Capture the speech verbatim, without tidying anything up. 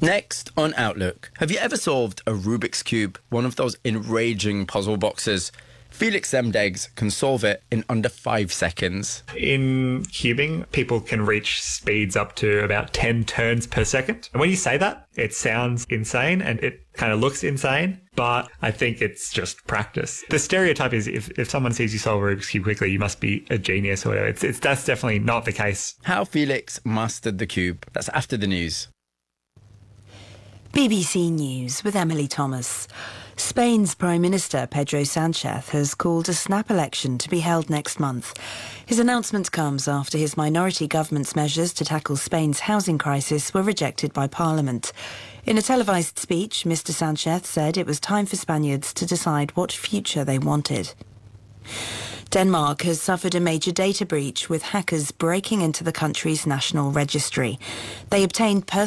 Next on Outlook, have you ever solved a Rubik's Cube, one of those enraging puzzle boxes? Felix Zemdegs can solve it in under five seconds. In cubing, people can reach speeds up to about ten turns per second. And when you say that, it sounds insane and it kind of looks insane, but I think it's just practice. The stereotype is if, if someone sees you solve a Rubik's Cube quickly, you must be a genius or whatever. It's, it's, that's definitely not the case. How Felix mastered the cube. That's after the news. B B C News with Emily Thomas. Spain's Prime Minister Pedro Sanchez has called a snap election to be held next month. His announcement comes after his minority government's measures to tackle Spain's housing crisis were rejected by Parliament. In a televised speech, Mister Sanchez said it was time for Spaniards to decide what future they wanted. Denmark has suffered a major data breach with hackers breaking into the country's national registry. They obtained personal